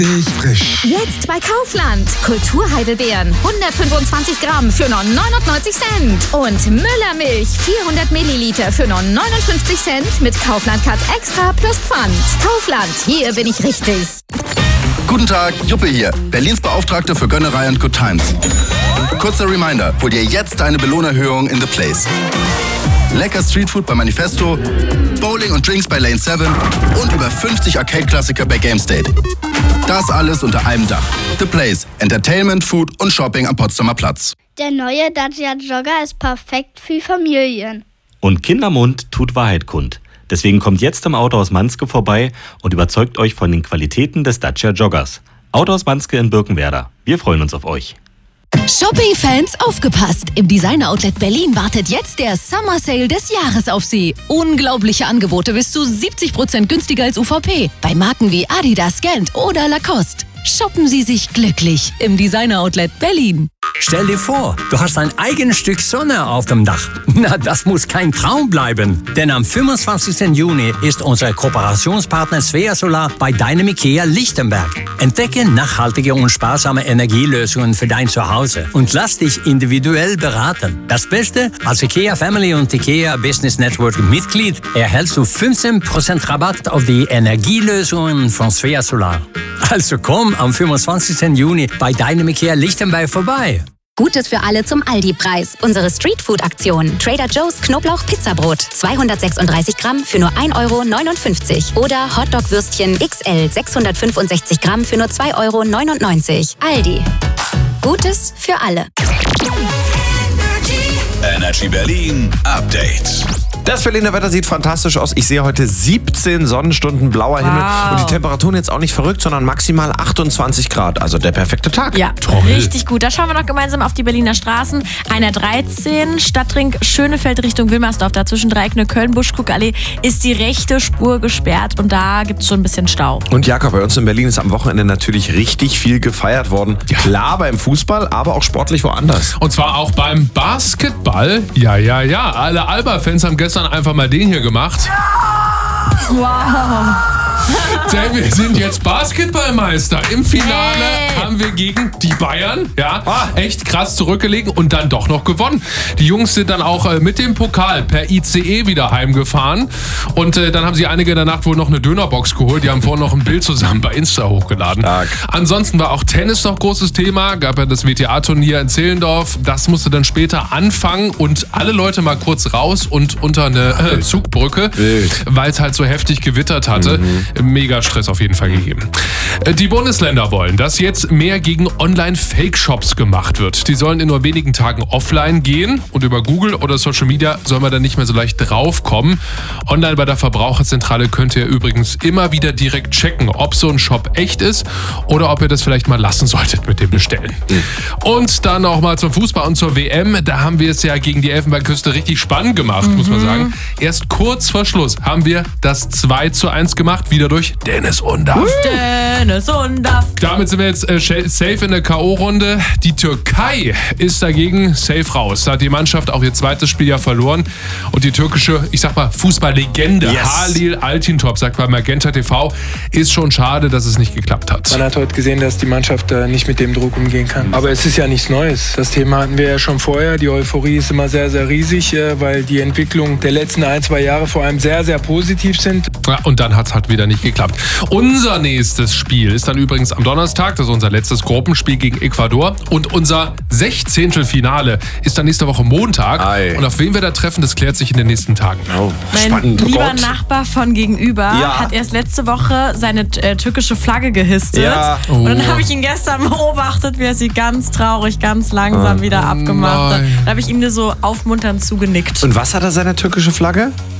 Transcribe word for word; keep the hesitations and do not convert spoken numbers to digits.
frisch. Jetzt bei Kaufland. Kulturheidelbeeren hundertfünfundzwanzig Gramm für nur neunundneunzig Cent. Und Müllermilch vierhundert Milliliter für nur neunundfünfzig Cent mit Kaufland Cut Extra plus Pfand. Kaufland, hier bin ich richtig. Guten Tag, Juppe hier, Berlins Beauftragte für Gönnerei und Good Times. Kurzer Reminder, hol dir jetzt eine Belohnerhöhung in The Place. Lecker Streetfood bei Manifesto, Bowling und Drinks bei Lane sieben und über fünfzig Arcade-Klassiker bei GameState. Das alles unter einem Dach. The Place. Entertainment, Food und Shopping am Potsdamer Platz. Der neue Dacia Jogger ist perfekt für Familien. Und Kindermund tut Wahrheit kund. Deswegen kommt jetzt im Autohaus Manske vorbei und überzeugt euch von den Qualitäten des Dacia Joggers. Autohaus Manske in Birkenwerder. Wir freuen uns auf euch. Shopping-Fans, aufgepasst! Im Designer-Outlet Berlin wartet jetzt der Summer Sale des Jahres auf Sie. Unglaubliche Angebote bis zu siebzig Prozent günstiger als U V P. Bei Marken wie Adidas, Gant oder Lacoste. Shoppen Sie sich glücklich im Designer-Outlet Berlin. Stell dir vor, du hast ein eigenes Stück Sonne auf dem Dach. Na, das muss kein Traum bleiben. Denn am fünfundzwanzigsten Juni ist unser Kooperationspartner Svea Solar bei deinem IKEA Lichtenberg. Entdecke nachhaltige und sparsame Energielösungen für dein Zuhause und lass dich individuell beraten. Das Beste, als IKEA Family und IKEA Business Network Mitglied erhältst du fünfzehn Prozent Rabatt auf die Energielösungen von Svea Solar. Also komm am fünfundzwanzigsten Juni bei deinem IKEA Lichtenberg vorbei. Gutes für alle zum Aldi-Preis. Unsere Streetfood-Aktion. Trader Joe's Knoblauch-Pizzabrot. zweihundertsechsunddreißig Gramm für nur ein Euro neunundfünfzig. Oder Hotdog-Würstchen X L sechshundertfünfundsechzig Gramm für nur zwei Euro neunundneunzig. Aldi. Gutes für alle. Energy Berlin Update. Das Berliner Wetter sieht fantastisch aus. Ich sehe heute siebzehn Sonnenstunden blauer Himmel. Wow. Und die Temperaturen jetzt auch nicht verrückt, sondern maximal achtundzwanzig Grad. Also der perfekte Tag. Ja, toll. Richtig gut. Da schauen wir noch gemeinsam auf die Berliner Straßen. Einer dreizehn, Stadtring Schönefeld Richtung Wilmersdorf. Da zwischen Dreieckne, Köln, Buschkuckallee ist die rechte Spur gesperrt und da gibt es schon ein bisschen Stau. Und Jakob, bei uns in Berlin ist am Wochenende natürlich richtig viel gefeiert worden. Ja. Klar beim Fußball, aber auch sportlich woanders. Und zwar auch beim Basketball. Ja, ja, ja. Alle Alba-Fans haben gestern einfach mal den hier gemacht. Wow. Denn wir sind jetzt Basketballmeister. Im Finale hey. haben wir gegen die Bayern, ja, echt krass zurückgelegen und dann doch noch gewonnen. Die Jungs sind dann auch äh, mit dem Pokal per I C E wieder heimgefahren und äh, dann haben sie einige in der Nacht wohl noch eine Dönerbox geholt. Die haben vorhin noch ein Bild zusammen bei Insta hochgeladen. Stark. Ansonsten war auch Tennis noch großes Thema. Gab ja das W T A-Turnier in Zehlendorf. Das musste dann später anfangen und alle Leute mal kurz raus und unter eine äh, Zugbrücke, weil es halt so heftig gewittert hatte. Mhm. Mega Stress auf jeden Fall gegeben. Die Bundesländer wollen, dass jetzt mehr gegen Online-Fake-Shops gemacht wird. Die sollen in nur wenigen Tagen offline gehen und über Google oder Social Media soll man dann nicht mehr so leicht draufkommen. Online bei der Verbraucherzentrale könnt ihr übrigens immer wieder direkt checken, ob so ein Shop echt ist oder ob ihr das vielleicht mal lassen solltet mit dem Bestellen. Mhm. Und dann noch mal zum Fußball und zur W M. Da haben wir es ja gegen die Elfenbeinküste richtig spannend gemacht, mhm. muss man sagen. Erst kurz vor Schluss haben wir das zwei zu eins gemacht, wieder durch Dennis Undav. Dennis Undav. Damit sind wir jetzt äh, safe in der K O-Runde. Die Türkei ist dagegen safe raus. Da hat die Mannschaft auch ihr zweites Spiel ja verloren. Und die türkische, ich sag mal, Fußballlegende yes. Halil Altintop, sagt bei Magenta T V, ist schon schade, dass es nicht geklappt hat. Man hat heute gesehen, dass die Mannschaft äh, nicht mit dem Druck umgehen kann. Aber es ist ja nichts Neues. Das Thema hatten wir ja schon vorher. Die Euphorie ist immer sehr, sehr riesig, äh, weil die Entwicklung der letzten ein, zwei Jahre vor allem sehr, sehr positiv sind. Ja, und dann hat es halt wieder nicht geklappt. Unser nächstes Spiel ist dann übrigens am Donnerstag, das ist unser letztes Gruppenspiel gegen Ecuador. Und unser Sechzehntelfinale ist dann nächste Woche Montag. Ei. Und auf wen wir da treffen, das klärt sich in den nächsten Tagen. Oh, mein spannend. lieber Gott. Nachbar von gegenüber ja. hat erst letzte Woche seine äh, türkische Flagge gehistet. Ja. Oh. Und dann habe ich ihn gestern beobachtet, wie er sie ganz traurig, ganz langsam oh. wieder abgemacht hat. Da habe ich ihm nur so aufmunternd zugenickt. Und was hat er seine türkische Flagge?